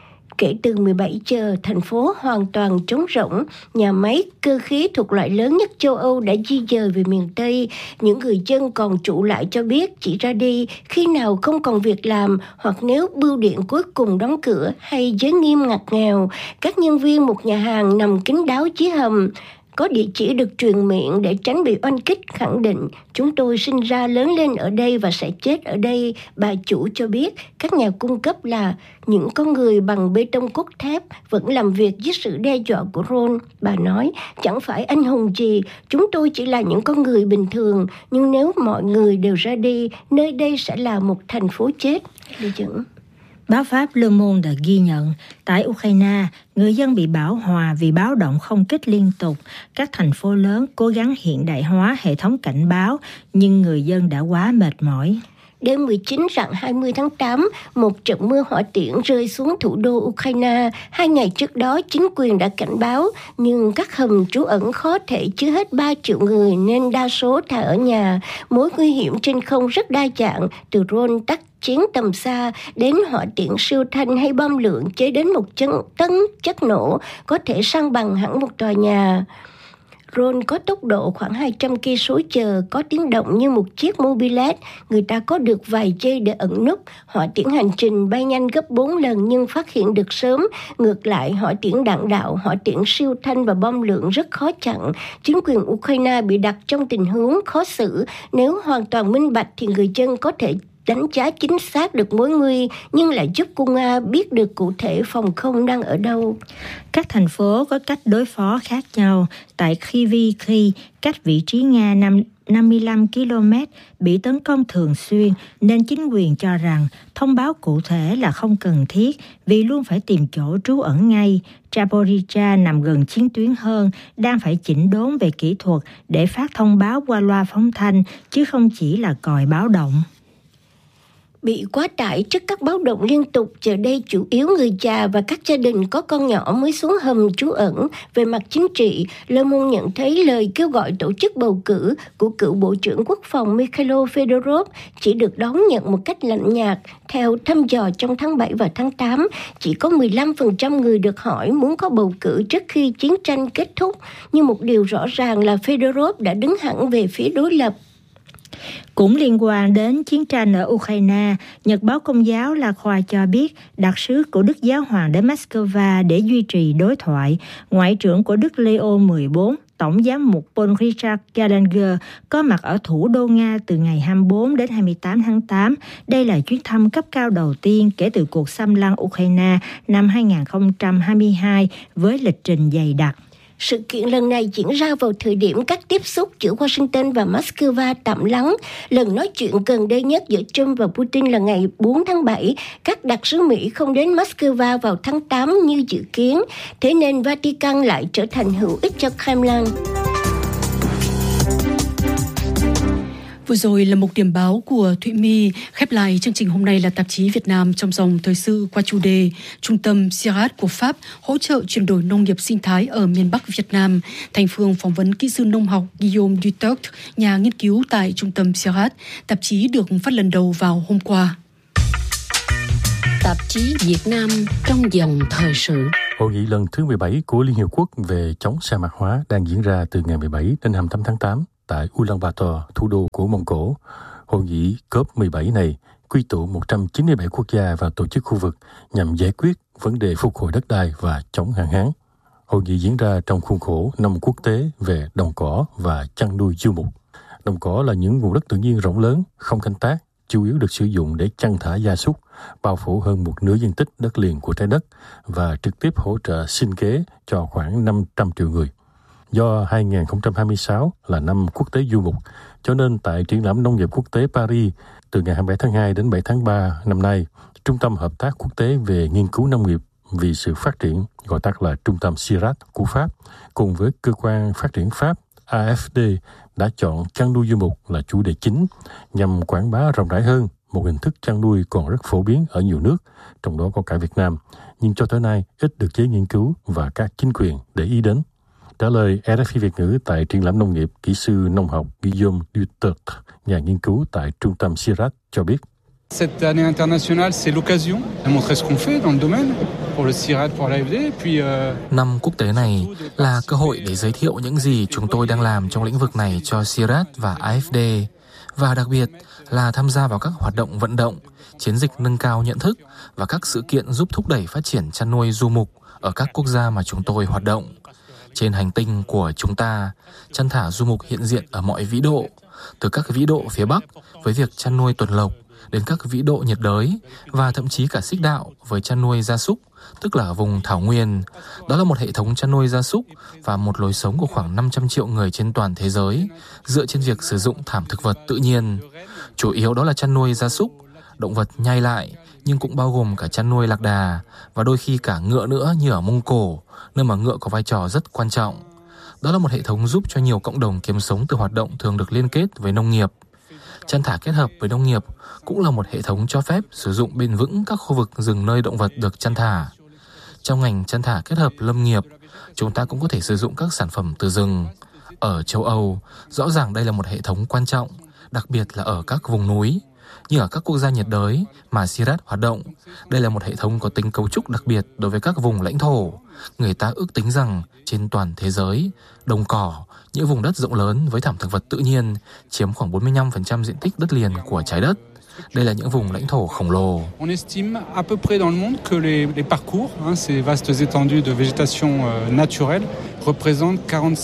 [SPEAKER 11] Kể từ 17 giờ, thành phố hoàn toàn trống rỗng. Nhà máy cơ khí thuộc loại lớn nhất châu Âu đã di dời về miền Tây. Những người dân còn trụ lại cho biết chỉ ra đi khi nào không còn việc làm hoặc nếu bưu điện cuối cùng đóng cửa hay giới nghiêm ngặt nghèo. Các nhân viên một nhà hàng nằm kín đáo dưới hầm có địa chỉ được truyền miệng để tránh bị oanh kích khẳng định: chúng tôi sinh ra lớn lên ở đây và sẽ chết ở đây. Bà chủ cho biết các nhà cung cấp là những con người bằng bê tông cốt thép vẫn làm việc dưới sự đe dọa của drone. Bà nói, chẳng phải anh hùng gì, chúng tôi chỉ là những con người bình thường, nhưng nếu mọi người đều ra đi, nơi đây sẽ là một thành phố chết.
[SPEAKER 3] Báo Pháp Le Monde đã ghi nhận, tại Ukraine, người dân bị bão hòa vì báo động không kích liên tục. Các thành phố lớn cố gắng hiện đại hóa hệ thống cảnh báo, nhưng người dân đã quá mệt mỏi.
[SPEAKER 11] Đêm 19 rạng 20 tháng 8, một trận mưa hỏa tiễn rơi xuống thủ đô Ukraine. 2 ngày trước đó, chính quyền đã cảnh báo, nhưng các hầm trú ẩn khó thể chứa hết 3 triệu người nên đa số thà ở nhà. Mối nguy hiểm trên không rất đa dạng, từ drone tác chiến tầm xa đến hỏa tiễn siêu thanh hay bom lượng chế đến 1 tấn chất nổ có thể san bằng hẳn một tòa nhà. Drone có tốc độ khoảng 200 km/h, có tiếng động như một chiếc mobilet. Người ta có được vài giây để ẩn núp. Hỏa tiễn hành trình bay nhanh gấp 4 lần nhưng phát hiện được sớm. Ngược lại, hỏa tiễn đạn đạo, hỏa tiễn siêu thanh và bom lượng rất khó chặn. Chính quyền Ukraine bị đặt trong tình huống khó xử. Nếu hoàn toàn minh bạch thì người dân có thể đánh giá chính xác được mối nguy, nhưng lại giúp quân Nga biết được cụ thể phòng không đang ở đâu.
[SPEAKER 3] Các thành phố có cách đối phó khác nhau. Tại Kryvyi Rih, cách vị trí Nga 55 km, bị tấn công thường xuyên, nên chính quyền cho rằng thông báo cụ thể là không cần thiết vì luôn phải tìm chỗ trú ẩn ngay. Zaporizhzhia nằm gần chiến tuyến hơn, đang phải chỉnh đốn về kỹ thuật để phát thông báo qua loa phóng thanh, chứ không chỉ là còi báo động.
[SPEAKER 11] Bị quá tải trước các báo động liên tục, giờ đây chủ yếu người già và các gia đình có con nhỏ mới xuống hầm trú ẩn. Về mặt chính trị, Le Monde nhận thấy lời kêu gọi tổ chức bầu cử của cựu Bộ trưởng Quốc phòng Mikhailo Fedorov chỉ được đón nhận một cách lạnh nhạt. Theo thăm dò trong tháng 7 và tháng 8, chỉ có 15% người được hỏi muốn có bầu cử trước khi chiến tranh kết thúc. Nhưng một điều rõ ràng là Fedorov đã đứng hẳn về phía đối lập.
[SPEAKER 3] Cũng liên quan đến chiến tranh ở Ukraine, Nhật báo Công giáo La Croix cho biết đặc sứ của Đức Giáo hoàng đến Moscow để duy trì đối thoại. Ngoại trưởng của Đức Leo XIV, Tổng giám mục Paul Richard Gallagher có mặt ở thủ đô Nga từ ngày 24 đến 28 tháng 8. Đây là chuyến thăm cấp cao đầu tiên kể từ cuộc xâm lăng Ukraine năm 2022 với lịch trình dày đặc.
[SPEAKER 11] Sự kiện lần này diễn ra vào thời điểm các tiếp xúc giữa Washington và Moscow tạm lắng. Lần nói chuyện gần đây nhất giữa Trump và Putin là ngày 4 tháng 7. Các đặc sứ Mỹ không đến Moscow vào tháng 8 như dự kiến. Thế nên Vatican lại trở thành hữu ích cho Kremlin.
[SPEAKER 2] Vừa rồi là một điểm báo của Thụy My. Khép lại chương trình hôm nay là tạp chí Việt Nam trong dòng thời sự qua chủ đề Trung tâm Sirat của Pháp hỗ trợ chuyển đổi nông nghiệp sinh thái ở miền Bắc Việt Nam. Thành Phương phỏng vấn kỹ sư nông học Guillaume Duterte, nhà nghiên cứu tại Trung tâm Sirat. Tạp chí được phát lần đầu vào hôm qua.
[SPEAKER 5] Tạp chí Việt Nam trong dòng thời sự.
[SPEAKER 4] Hội nghị lần thứ 17 của Liên Hiệp Quốc về chống sa mạc hóa đang diễn ra từ ngày 17 đến 28 tháng 8 tại Ulaanbaatar, thủ đô của Mông Cổ. Hội nghị COP17 này quy tụ 197 quốc gia và tổ chức khu vực nhằm giải quyết vấn đề phục hồi đất đai và chống hạn hán. Hội nghị diễn ra trong khuôn khổ năm quốc tế về đồng cỏ và chăn nuôi du mục. Đồng cỏ là những vùng đất tự nhiên rộng lớn, không canh tác, chủ yếu được sử dụng để chăn thả gia súc, bao phủ hơn một nửa diện tích đất liền của trái đất và trực tiếp hỗ trợ sinh kế cho khoảng 500 triệu người. Do 2026 là năm quốc tế du mục, cho nên tại triển lãm nông nghiệp quốc tế Paris từ ngày 27 tháng 2 đến 7 tháng 3 năm nay, Trung tâm Hợp tác Quốc tế về Nghiên cứu Nông nghiệp vì sự phát triển, gọi tắt là Trung tâm Sirat của Pháp, cùng với Cơ quan Phát triển Pháp AFD đã chọn chăn nuôi du mục là chủ đề chính nhằm quảng bá rộng rãi hơn một hình thức chăn nuôi còn rất phổ biến ở nhiều nước, trong đó có cả Việt Nam, nhưng cho tới nay ít được giới nghiên cứu và các chính quyền để ý đến. Trả lời RFI Việt ngữ tại triển lãm nông nghiệp, kỹ sư nông học Guillaume Duterte, nhà nghiên cứu tại Trung tâm Sirat cho biết.
[SPEAKER 12] Cette année internationale, c'est l'occasion de montrer ce qu'on fait dans le domaine pour le Sirat, pour l'AFD. Puis
[SPEAKER 9] năm quốc tế này là cơ hội để giới thiệu những gì chúng tôi đang làm trong lĩnh vực này cho Sirat và AFD, và đặc biệt là tham gia vào các hoạt động vận động, chiến dịch nâng cao nhận thức và các sự kiện giúp thúc đẩy phát triển chăn nuôi du mục ở các quốc gia mà chúng tôi hoạt động. Trên hành tinh của chúng ta, chăn thả du mục hiện diện ở mọi vĩ độ, từ các vĩ độ phía Bắc với việc chăn nuôi tuần lộc đến các vĩ độ nhiệt đới và thậm chí cả xích đạo với chăn nuôi gia súc, tức là vùng thảo nguyên. Đó là một hệ thống chăn nuôi gia súc và một lối sống của khoảng 500 triệu người trên toàn thế giới dựa trên việc sử dụng thảm thực vật tự nhiên. Chủ yếu đó là chăn nuôi gia súc, động vật nhai lại, nhưng cũng bao gồm cả chăn nuôi lạc đà và đôi khi cả ngựa nữa như ở Mông Cổ, nơi mà ngựa có vai trò rất quan trọng. Đó là một hệ thống giúp cho nhiều cộng đồng kiếm sống từ hoạt động thường được liên kết với nông nghiệp. Chăn thả kết hợp với nông nghiệp cũng là một hệ thống cho phép sử dụng bền vững các khu vực rừng nơi động vật được chăn thả. Trong ngành chăn thả kết hợp lâm nghiệp, chúng ta cũng có thể sử dụng các sản phẩm từ rừng. Ở châu Âu, rõ ràng đây là một hệ thống quan trọng, đặc biệt là ở các vùng núi. Như ở các quốc gia nhiệt đới mà Sirat hoạt động, đây là một hệ thống có tính cấu trúc đặc biệt đối với các vùng lãnh thổ. Người ta ước tính rằng trên toàn thế giới, đồng cỏ, những vùng đất rộng lớn với thảm thực vật tự nhiên chiếm khoảng 45% diện tích đất liền của trái đất. Đây là những vùng lãnh thổ khổng lồ.
[SPEAKER 12] On estime à peu près dans le monde que les parcours, ces vastes étendues de végétation naturelle représentent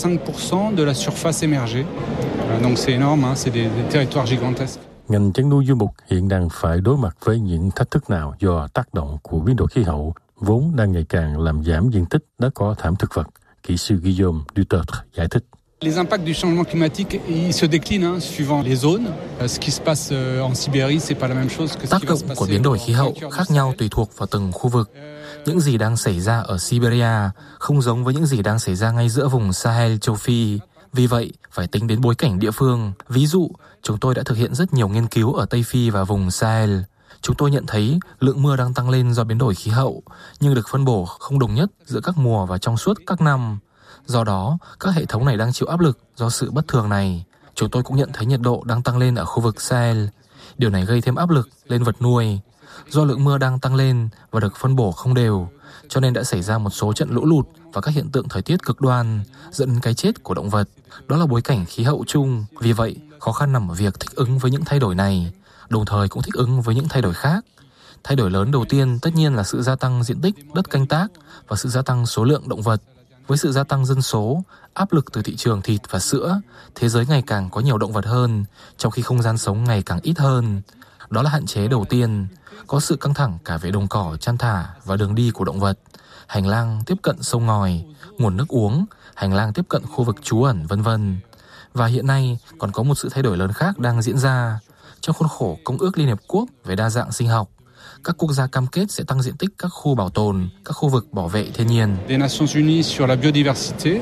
[SPEAKER 12] 45% de la surface émergée. Donc c'est énorme, c'est des territoires gigantesques.
[SPEAKER 4] Ngành chăn nuôi du mục hiện đang phải đối mặt với những thách thức nào do tác động của biến đổi khí hậu, vốn đang ngày càng làm giảm diện tích đất có thảm thực vật? Kỹ sư Guillaume Duterte giải thích.
[SPEAKER 12] Les impacts du changement climatique ils se déclinent suivant les zones. Ce qui se passe en Sibérie c'est pas la même chose que ce qui va se passer.
[SPEAKER 9] Tác động của biến đổi khí hậu khác nhau tùy thuộc vào từng khu vực. Những gì đang xảy ra ở Siberia không giống với những gì đang xảy ra ngay giữa vùng Sahel châu Phi. Vì vậy, phải tính đến bối cảnh địa phương. Ví dụ, chúng tôi đã thực hiện rất nhiều nghiên cứu ở Tây Phi và vùng Sahel. Chúng tôi nhận thấy lượng mưa đang tăng lên do biến đổi khí hậu, nhưng được phân bổ không đồng nhất giữa các mùa và trong suốt các năm. Do đó, các hệ thống này đang chịu áp lực do sự bất thường này. Chúng tôi cũng nhận thấy nhiệt độ đang tăng lên ở khu vực Sahel. Điều này gây thêm áp lực lên vật nuôi. Do lượng mưa đang tăng lên và được phân bổ không đều, cho nên đã xảy ra một số trận lũ lụt và các hiện tượng thời tiết cực đoan, dẫn đến cái chết của động vật. Đó là bối cảnh khí hậu chung. Vì vậy, khó khăn nằm ở việc thích ứng với những thay đổi này, đồng thời cũng thích ứng với những thay đổi khác. Thay đổi lớn đầu tiên tất nhiên là sự gia tăng diện tích đất canh tác và sự gia tăng số lượng động vật. Với sự gia tăng dân số, áp lực từ thị trường thịt và sữa, thế giới ngày càng có nhiều động vật hơn, trong khi không gian sống ngày càng ít hơn. Đó là hạn chế đầu tiên. Có sự căng thẳng cả về đồng cỏ chăn thả và đường đi của động vật, hành lang tiếp cận sông ngòi, nguồn nước uống, hành lang tiếp cận khu vực trú ẩn, v.v. Và hiện nay còn có một sự thay đổi lớn khác đang diễn ra. Trong khuôn khổ Công ước Liên Hợp Quốc về đa dạng sinh học, các quốc gia cam kết sẽ tăng diện tích các khu bảo tồn, các khu vực bảo vệ thiên nhiên.
[SPEAKER 12] Les Nations Unies sur la biodiversité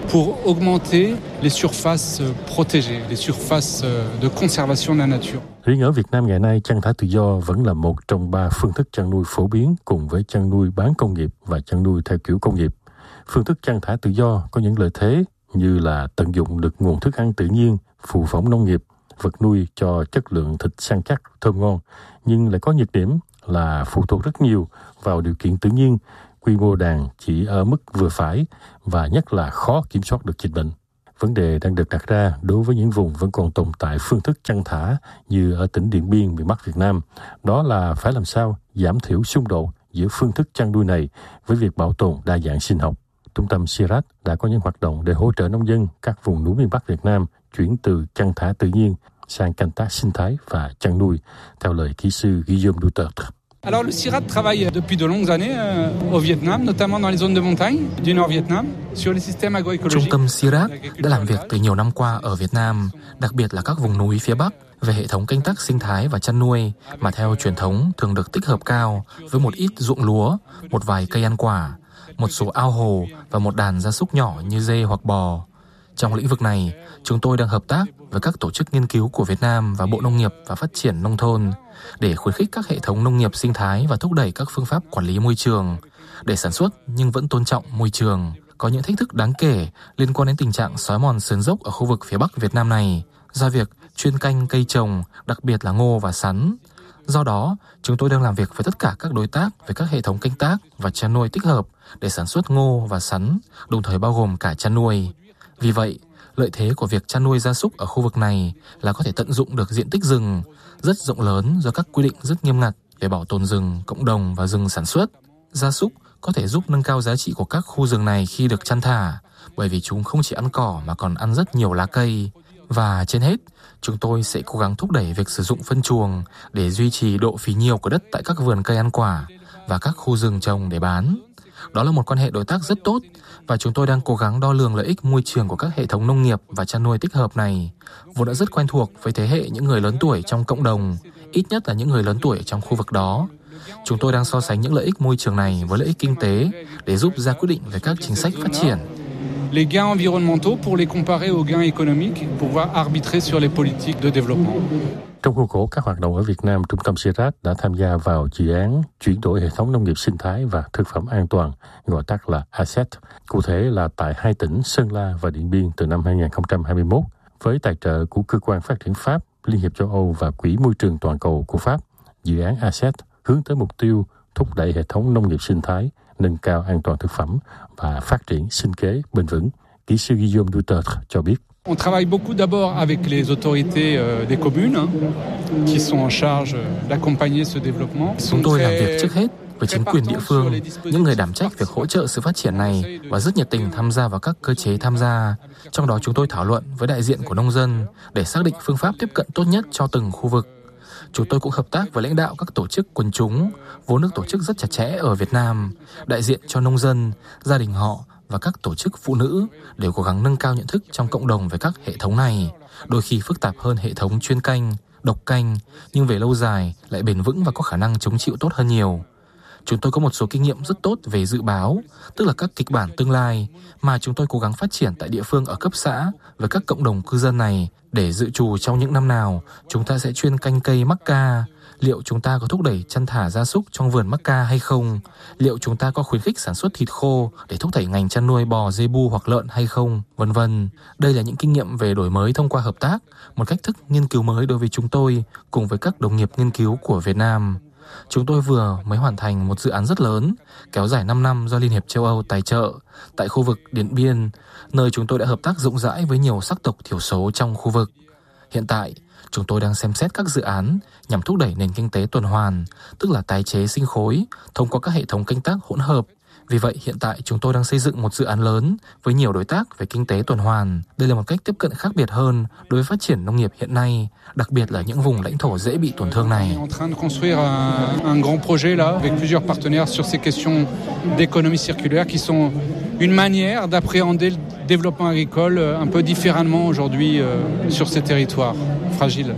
[SPEAKER 12] pour augmenter les surfaces protégées, les surfaces de conservation de la nature.
[SPEAKER 4] Riêng ở Việt Nam ngày nay, chăn thả tự do vẫn là một trong 3 phương thức chăn nuôi phổ biến cùng với chăn nuôi bán công nghiệp và chăn nuôi theo kiểu công nghiệp. Phương thức chăn thả tự do có những lợi thế như là tận dụng được nguồn thức ăn tự nhiên, phụ phẩm nông nghiệp, vật nuôi cho chất lượng thịt săn chắc, thơm ngon, nhưng lại có nhược điểm là phụ thuộc rất nhiều vào điều kiện tự nhiên, quy mô đàn chỉ ở mức vừa phải và nhất là khó kiểm soát được dịch bệnh. Vấn đề đang được đặt ra đối với những vùng vẫn còn tồn tại phương thức chăn thả như ở tỉnh Điện Biên, miền Bắc Việt Nam, đó là phải làm sao giảm thiểu xung đột giữa phương thức chăn nuôi này với việc bảo tồn đa dạng sinh học. Trung tâm CIRAD đã có những hoạt động để hỗ trợ nông dân các vùng núi miền Bắc Việt Nam chuyển từ chăn thả tự nhiên sang canh tác sinh thái và chăn nuôi, theo lời kỹ sư Guillaume Duterte.
[SPEAKER 12] Alors le CIRAD travaille depuis de longues années au Vietnam, notamment dans les zones de montagne du Nord Vietnam, sur les systèmes agroécologiques.
[SPEAKER 9] Trung tâm CIRAD đã làm việc từ nhiều năm qua ở Việt Nam, đặc biệt là các vùng núi phía Bắc, về hệ thống canh tác sinh thái và chăn nuôi mà theo truyền thống thường được tích hợp cao với một ít ruộng lúa, một vài cây ăn quả, một số ao hồ và một đàn gia súc nhỏ như dê hoặc bò. Trong lĩnh vực này, chúng tôi đang hợp tác với các tổ chức nghiên cứu của Việt Nam và Bộ Nông nghiệp và Phát triển Nông thôn để khuyến khích các hệ thống nông nghiệp sinh thái và thúc đẩy các phương pháp quản lý môi trường để sản xuất nhưng vẫn tôn trọng môi trường. Có những thách thức đáng kể liên quan đến tình trạng xói mòn sườn dốc ở khu vực phía Bắc Việt Nam này do việc chuyên canh cây trồng, đặc biệt là ngô và sắn. Do đó, chúng tôi đang làm việc với tất cả các đối tác về các hệ thống canh tác và chăn nuôi tích hợp để sản xuất ngô và sắn, đồng thời bao gồm cả chăn nuôi. Vì vậy, lợi thế của việc chăn nuôi gia súc ở khu vực này là có thể tận dụng được diện tích rừng rất rộng lớn do các quy định rất nghiêm ngặt về bảo tồn rừng, cộng đồng và rừng sản xuất. Gia súc có thể giúp nâng cao giá trị của các khu rừng này khi được chăn thả, bởi vì chúng không chỉ ăn cỏ mà còn ăn rất nhiều lá cây. Và trên hết, chúng tôi sẽ cố gắng thúc đẩy việc sử dụng phân chuồng để duy trì độ phì nhiêu của đất tại các vườn cây ăn quả và các khu rừng trồng để bán. Đó là một quan hệ đối tác rất tốt và chúng tôi đang cố gắng đo lường lợi ích môi trường của các hệ thống nông nghiệp và chăn nuôi tích hợp này, vốn đã rất quen thuộc với thế hệ những người lớn tuổi trong cộng đồng, ít nhất là những người lớn tuổi trong khu vực đó. Chúng tôi đang so sánh những lợi ích môi trường này với lợi ích kinh tế để giúp ra quyết định về các chính sách phát triển.
[SPEAKER 12] Les gains environnementaux pour les comparer aux gains économiques pour pouvoir arbitrer sur les politiques de développement.
[SPEAKER 4] Trong khuôn khổ các hoạt động ở Việt Nam, Trung tâm CIRAD đã tham gia vào dự án chuyển đổi hệ thống nông nghiệp sinh thái và thực phẩm an toàn, gọi tắt là ASET, cụ thể là tại 2 tỉnh Sơn La và Điện Biên từ năm 2021, với tài trợ của Cơ quan Phát triển Pháp, Liên hiệp châu Âu và Quỹ Môi trường Toàn cầu của Pháp. Dự án ASET hướng tới mục tiêu thúc đẩy hệ thống nông nghiệp sinh thái, nâng cao an toàn thực phẩm và phát triển sinh kế bền vững. Kỹ sư Guillaume Duterte cho biết.
[SPEAKER 12] On travaille beaucoup d'abord avec les autorités des communes qui sont en charge d'accompagner ce développement.
[SPEAKER 9] Chúng tôi làm việc trước hết với chính quyền địa phương, những người đảm trách việc hỗ trợ sự phát triển này và rất nhiệt tình tham gia vào các cơ chế tham gia. Trong đó chúng tôi thảo luận với đại diện của nông dân để xác định phương pháp tiếp cận tốt nhất cho từng khu vực. Chúng tôi cũng hợp tác với lãnh đạo các tổ chức quần chúng, vốn được tổ chức rất chặt chẽ ở Việt Nam, đại diện cho nông dân, gia đình họ và các tổ chức phụ nữ để cố gắng nâng cao nhận thức trong cộng đồng về các hệ thống này, đôi khi phức tạp hơn hệ thống chuyên canh, độc canh, nhưng về lâu dài lại bền vững và có khả năng chống chịu tốt hơn nhiều. Chúng tôi có một số kinh nghiệm rất tốt về dự báo, tức là các kịch bản tương lai mà chúng tôi cố gắng phát triển tại địa phương ở cấp xã với các cộng đồng cư dân này để dự trù trong những năm nào chúng ta sẽ chuyên canh cây mắc ca, liệu chúng ta có thúc đẩy chăn thả gia súc trong vườn mắc ca hay không, liệu chúng ta có khuyến khích sản xuất thịt khô để thúc đẩy ngành chăn nuôi bò, dê bu hoặc lợn hay không, vân vân. Đây là những kinh nghiệm về đổi mới thông qua hợp tác, một cách thức nghiên cứu mới đối với chúng tôi cùng với các đồng nghiệp nghiên cứu của Việt Nam. Chúng tôi vừa mới hoàn thành một dự án rất lớn, kéo dài 5 năm do Liên hiệp châu Âu tài trợ, tại khu vực Điện Biên, nơi chúng tôi đã hợp tác rộng rãi với nhiều sắc tộc thiểu số trong khu vực. Hiện tại, chúng tôi đang xem xét các dự án nhằm thúc đẩy nền kinh tế tuần hoàn, tức là tái chế sinh khối, thông qua các hệ thống canh tác hỗn hợp. Vì vậy, hiện tại chúng tôi đang xây dựng một dự án lớn với nhiều đối tác về kinh tế tuần hoàn. Đây là một cách tiếp cận khác biệt hơn đối với phát triển nông nghiệp hiện nay, đặc biệt là những vùng lãnh thổ dễ bị tổn thương này.
[SPEAKER 12] On est en train de construire un grand projet là avec plusieurs partenaires sur ces questions d'économie circulaire qui sont une manière d'appréhender le développement agricole un peu différemment aujourd'hui sur ces territoires fragiles.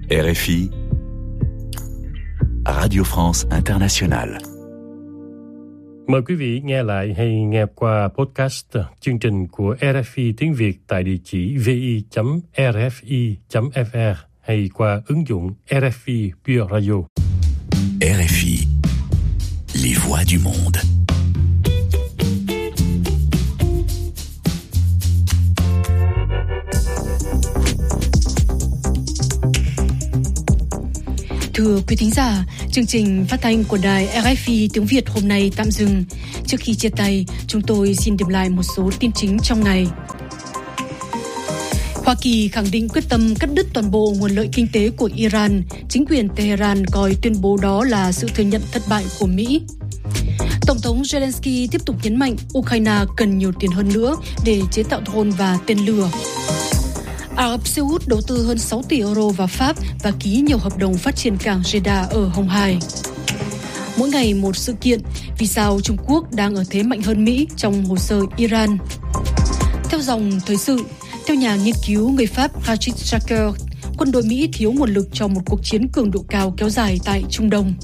[SPEAKER 6] RFI, Radio France Internationale.
[SPEAKER 4] Mời quý vị nghe lại hay nghe qua podcast chương trình của RFI tiếng Việt tại địa chỉ vi.rfi.fr hay qua ứng dụng RFI Pure Radio.
[SPEAKER 6] RFI, les voix du monde.
[SPEAKER 2] Thưa quý thính giả, chương trình phát thanh của đài RFI tiếng Việt hôm nay tạm dừng. Trước khi chia tay, chúng tôi xin điểm lại một số tin chính trong ngày. Hoa Kỳ khẳng định quyết tâm cắt đứt toàn bộ nguồn lợi kinh tế của Iran. Chính quyền Tehran coi tuyên bố đó là sự thừa nhận thất bại của Mỹ. Tổng thống Zelensky tiếp tục nhấn mạnh Ukraine cần nhiều tiền hơn nữa để chế tạo drone và tên lửa. Ả Rập Xê Út đầu tư hơn 6 tỷ euro vào Pháp và ký nhiều hợp đồng phát triển cảng Jeddah ở Hồng Hải. Mỗi ngày một sự kiện, vì sao Trung Quốc đang ở thế mạnh hơn Mỹ trong hồ sơ Iran. Theo dòng thời sự, theo nhà nghiên cứu người Pháp Rachid Shaker, quân đội Mỹ thiếu nguồn lực cho một cuộc chiến cường độ cao kéo dài tại Trung Đông.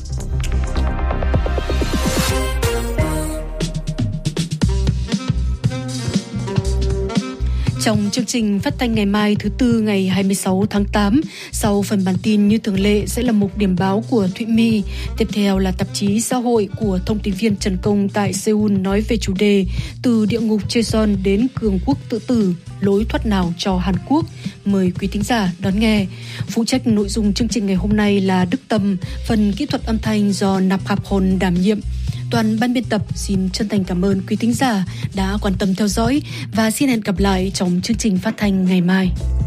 [SPEAKER 2] Trong chương trình phát thanh ngày mai thứ Tư ngày 26 tháng 8, sau phần bản tin như thường lệ sẽ là mục điểm báo của Thụy My. Tiếp theo là tạp chí xã hội của thông tin viên Trần Công tại Seoul nói về chủ đề từ địa ngục Choson đến cường quốc tự tử, lối thoát nào cho Hàn Quốc. Mời quý thính giả đón nghe. Phụ trách nội dung chương trình ngày hôm nay là Đức Tâm, phần kỹ thuật âm thanh do Nạp Hạp Hồn đảm nhiệm. Toàn ban biên tập xin chân thành cảm ơn quý thính giả đã quan tâm theo dõi và xin hẹn gặp lại trong chương trình phát thanh ngày mai.